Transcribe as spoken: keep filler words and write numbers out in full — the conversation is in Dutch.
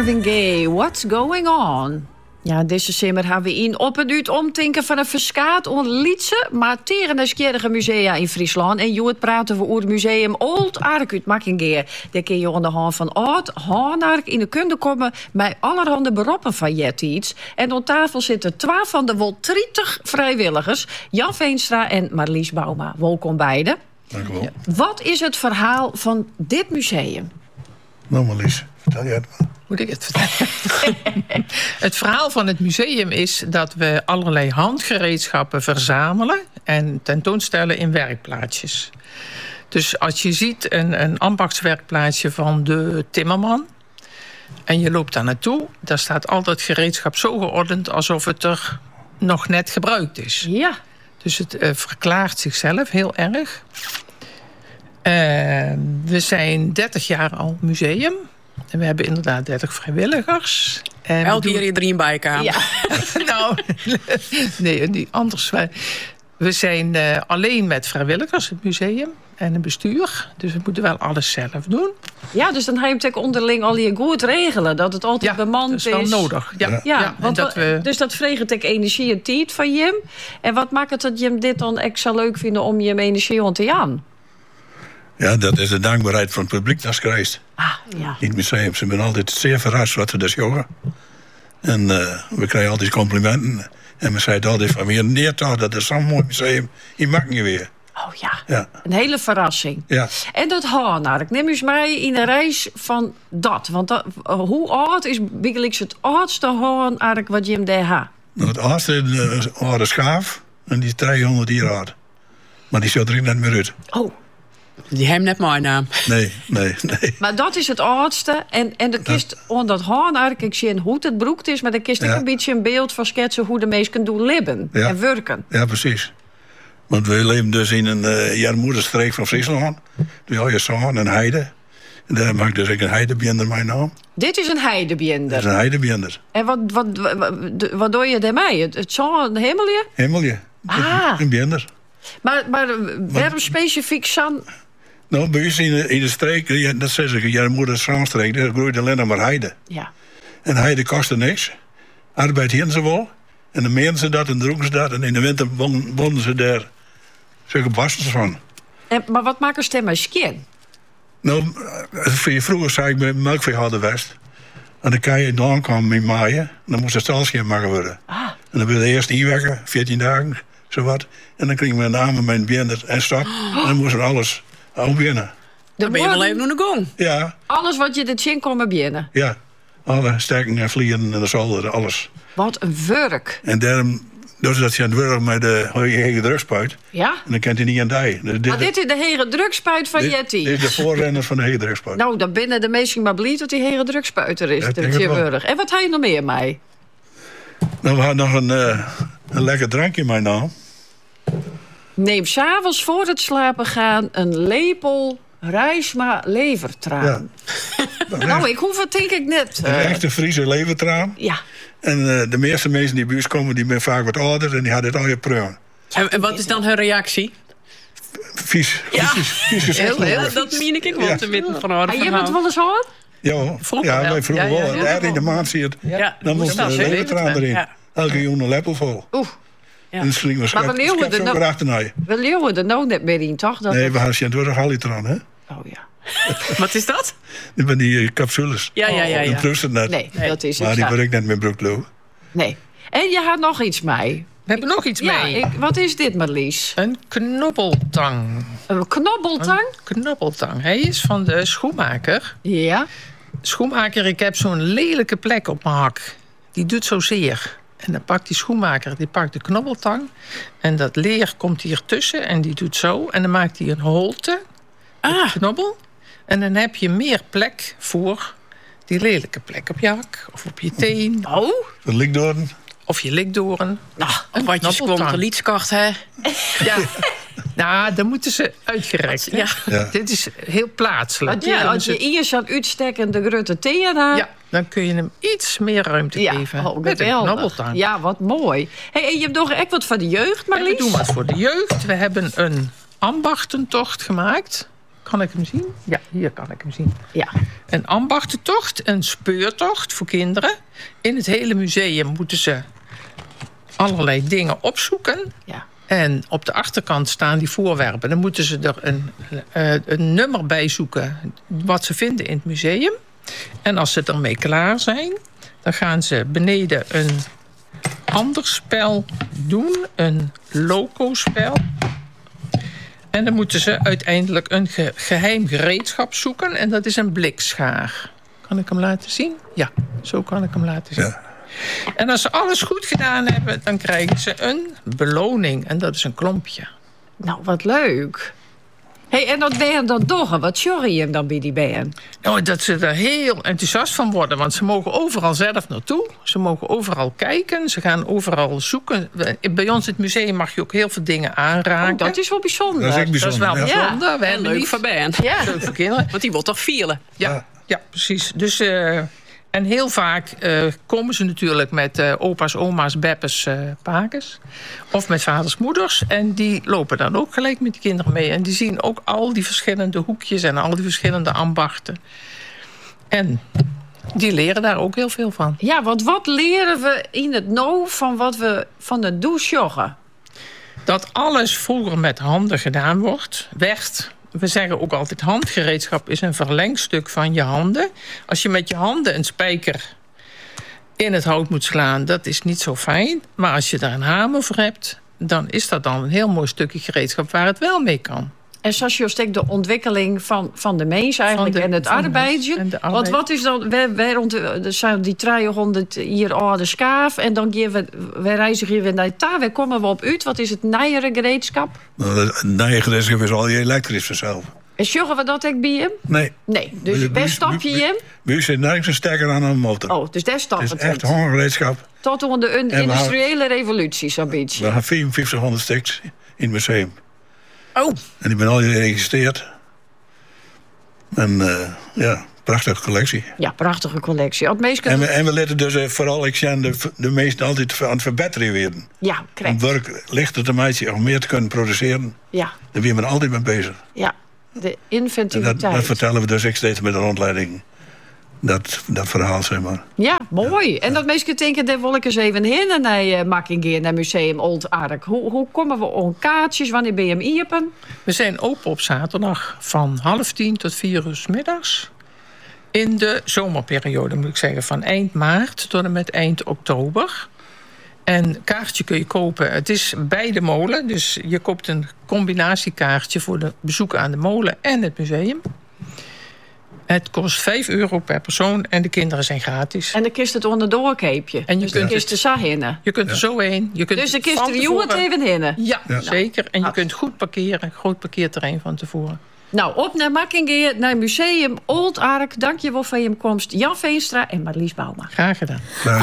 Marvin Gaye, What's Going On? Ja, deze zomer hebben we in op en uit omtinken van een verskaat on Lietse, maar tegen de skierige musea in Friesland. En je praten we over het museum Old Ark uit Makkingeer. Daar kun je aan de hand van oud Haanark in de kunde komen met allerhande beroepen van jettiets. En op tafel zitten twaalf van de wel dertig vrijwilligers. Jan Veenstra en Marlies Bouma. Welkom beiden. Dank u wel. Wat is het verhaal van dit museum? Nou Marlies, vertel jij het maar. Moet ik het vertellen? Het verhaal van het museum is dat we allerlei handgereedschappen verzamelen en tentoonstellen in werkplaatsjes. Dus als je ziet een, een ambachtswerkplaatsje van de timmerman en je loopt daar naartoe, daar staat altijd gereedschap zo geordend alsof het er nog net gebruikt is. Ja. Dus het uh, verklaart zichzelf heel erg. Uh, we zijn dertig jaar al museum. En we hebben inderdaad dertig vrijwilligers. En elke keer iedereen bij elkaar. Ja. nou, nee, niet anders. We zijn uh, alleen met vrijwilligers, het museum en een bestuur. Dus we moeten wel alles zelf doen. Ja, dus dan ga je het onderling al je goed regelen. Dat het altijd ja, bemand is. is. Dat is wel nodig. Ja, ja, ja, ja want dat we... Dus dat vreegt ik energie en tijd van je. En wat maakt het dat je dit dan extra leuk vindt om je energie aan te gaan? Ja, dat is de dankbaarheid van het publiek dat krijgt. Ah, ja. In het museum. Ze zijn altijd zeer verrast wat we dus jongen. En uh, we krijgen altijd complimenten. En we zeiden altijd van weer neer toch, dat is zo'n mooi museum in Makkingeer weer. Oh ja. ja, een hele verrassing. Ja. En dat Haanark, neem eens mij in een reis van dat. Want dat, hoe oud is eigenlijk het oudste Haanark wat je hem daar hebt? Nou, het oudste is een oude schaaf. En die is driehonderd jaar oud. Maar die zit er net meer uit. Oh. Die hebben net mijn naam. Nee, nee, nee. Maar dat is het oudste. En, en de kist on dat Haanark, ik zie hoe het broekt is, maar de kist ook ja. een beetje een beeld van schetsen hoe de mensen doen leven ja. en werken. Ja, precies. Want we leven dus in een uh, jarmoederstreek van Friesland. Dus al je zoon en heide. En daar maak ik dus ook een heidebiender mijn naam. Dit is een heidebiender. Dat is een heidebiender. En wat, wat, wat, wat doe je daarmee? Het, het zo'n hemelje? Hemelje. Ah. Een biender. Maar, maar waarom specifiek San? Nou, bij ons in de, in de streek, ja, dat zeg ik, jarmoederstraatstreek, daar groeide alleen maar heide. Ja. En heide kostte niks. Arbeid hielden ze wel. En dan meerden ze dat en droegen ze dat. En in de winter wonnen ze daar zulke bastels van. En, maar wat maken ze met skin? Nou, vroeger zei ik bij melkvee hadden West. En dan kan je dan komen in maaien. Dan moest het stalscherm maken worden. Ah. En dan wilde eerst inwekken, veertien dagen, zowat. En dan kregen we een naam met mijn binder en stap. Oh. En dan moesten we alles opbeginnen. Dan ben je wel even naar de gong. Ja. Alles wat je de chin kon maar binnen. Ja. Alle sterken en vliegen en de zolder, alles. Wat een werk. En daarom, dus dat je aan het werk met de hege drugspuit. Ja? En dan kent hij niet aan die. Dus dit, maar dit is de hege drugspuit van dit, Jetty. Dit is de voorrenner van de hege drugspuit. Nou, dan binnen de meesten maar blij dat die hege drugspuiter is. Ja, Dat je werk. En wat heb je nog meer mee? Nou, we hadden nog een, uh, een lekker drankje in mijn naam. Neem s'avonds voor het slapen gaan een lepel Rijsma levertraan. Ja. nou, ik hoef het denk ik net. Een uh, echte Friese levertraan. Ja. En uh, de meeste mensen die bij ons komen, die zijn vaak wat ouder en die hadden het al je pruim. En, en wat is dan hun reactie? Vies. Ja, vies, vies, vies heel, heel, dat meen ik wel te weten van haar. En je bent wel eens hoor? Ja, vroeger ja, wel. wij vroeger ja, ja, wel. ja, Daar in de maand zie je het. Ja, dan moest er een levertraan erin. Ja. Elke jongen een lepel vol. Oeh. Ja. En dan we maar we leeuwen er nou, we leeuwen er nou net meer in, toch? Dat nee, het... we hadden je door de halitran, hè? Oh ja. Wat is dat? Dat zijn die uh, capsules. Ja, ja, ja. ja. Dat proest het net. Nee, nee, dat is het. Maar die ja. word ik net met broeklo. Nee. En je had nog iets mee. We hebben nog iets ja, mee. Ik, wat is dit, Marlies? Een knobbeltang. Een knobbeltang? Een knobbeltang. Hij is van de schoenmaker. Ja. Schoenmaker, ik heb zo'n lelijke plek op mijn hak. Die doet zo zeer. En dan pakt die schoenmaker, die pakt de knobbeltang. En dat leer komt hier tussen en die doet zo. En dan maakt hij een holte. Ah. Knobbel. En dan heb je meer plek voor die lelijke plek op je hak. Of op je teen. Oh. Een likdoorn. Of je likdoorn. Nou, een wat je kwam de liedskacht, hè? Ja. Nou, dan moeten ze uitgerekt. Ja. Ja. Dit is heel plaatselijk. Want ja, als je eerst aan uitstekken de grote teen had... Ja, dan kun je hem iets meer ruimte ja. geven. Oh, met een knobbeltang. Ja, wat mooi. Hey, en je hebt nog echt wat voor de jeugd, Marlies? En we doen wat voor de jeugd. We hebben een ambachtentocht gemaakt. Kan ik hem zien? Ja, hier kan ik hem zien. Ja. Een ambachtentocht, een speurtocht voor kinderen. In het hele museum moeten ze allerlei dingen opzoeken. Ja. En op de achterkant staan die voorwerpen. Dan moeten ze er een, uh, een nummer bij zoeken wat ze vinden in het museum. En als ze ermee klaar zijn, dan gaan ze beneden een ander spel doen. Een loco-spel. En dan moeten ze uiteindelijk een ge- geheim gereedschap zoeken. En dat is een blikschaar. Kan ik hem laten zien? Ja, zo kan ik hem laten zien. Ja. En als ze alles goed gedaan hebben, dan krijgen ze een beloning. En dat is een klompje. Nou, wat leuk. Hey, en dat ben je dan toch? Wat sorry je hem dan bij die ben? Nou, dat ze er heel enthousiast van worden. Want ze mogen overal zelf naartoe. Ze mogen overal kijken. Ze gaan overal zoeken. Bij ons in het museum mag je ook heel veel dingen aanraken. Oh, dat is wel bijzonder. Dat is, echt bijzonder, dat is wel ja. bijzonder. Ja. We En leuk voor Ben. Ja. Leuk voor kinderen. Want die wil toch vielen? Ja, ja. ja precies. Dus, uh, en heel vaak uh, komen ze natuurlijk met uh, opa's, oma's, beppes, uh, pakes. Of met vaders, moeders. En die lopen dan ook gelijk met die kinderen mee. En die zien ook al die verschillende hoekjes en al die verschillende ambachten. En die leren daar ook heel veel van. Ja, want wat leren we in het nou van wat we van de douche joggen? Dat alles vroeger met handen gedaan wordt, werd. We zeggen ook altijd, handgereedschap is een verlengstuk van je handen. Als je met je handen een spijker in het hout moet slaan, dat is niet zo fijn. Maar als je daar een hamer voor hebt, dan is dat dan een heel mooi stukje gereedschap waar het wel mee kan. En zoals je steekt de ontwikkeling van, van de mens eigenlijk de, en het arbeidje. En de arbeid. Want wat is dan, we, we rond de, zijn die tweehonderd hier oude schaaf en dan gaan we, we reizen hier weer naar daar. Waar komen we op uit? Wat is het nijere gereedschap? Nou, het nijere gereedschap is al je elektrisch vanzelf. En zorgen we dat ook bij hem? Nee. Nee, dus waar stap je hem? Bij u zit nergens een stekker aan een motor. Oh, dus daar stapt het het. is echt handgereedschap. Tot onder de industriële revolutie zo'n beetje. We hebben vierenzestighonderd stuks in het museum. Oh. En die ben al geregistreerd. En uh, ja, prachtige collectie. Ja, prachtige collectie. Het meest... en, we, en we letten dus uh, vooral, ik zie de, de meesten altijd aan het verbeteren weer. Ja, correct. Om werk lichter te maken, om meer te kunnen produceren. Ja. Daar zijn we altijd mee bezig. Ja, de inventiviteit. Dat, dat vertellen we dus ik steeds met de rondleiding. Dat, dat verhaal, zeg maar. Ja, mooi. En dat mensen denken, daar wil ik eens even heen naar uh, Makkingeer, naar Museum Old Ark. Hoe, hoe komen we om kaartjes? Wanneer ben je hem iepen? We zijn open op zaterdag van half tien tot vier uur 's middags. In de zomerperiode, moet ik zeggen, van eind maart tot en met eind oktober. En kaartje kun je kopen. Het is bij de molen, dus je koopt een combinatiekaartje voor de bezoeken aan de molen en het museum. Het kost vijf euro per persoon en de kinderen zijn gratis. En dan kist het onderdoor keepje. En je dus kunt de kist er zo heen. Je kunt er ja. zo heen. Je kunt Dus de kist er jongen even heen. Ja, ja, zeker. En je kunt goed parkeren. Groot parkeerterrein van tevoren. Nou, op naar Makkingeer, naar Museum Old Ark. Dank je wel voor je komst. Jan Veenstra en Marlies Bouma. Graag gedaan. Graag.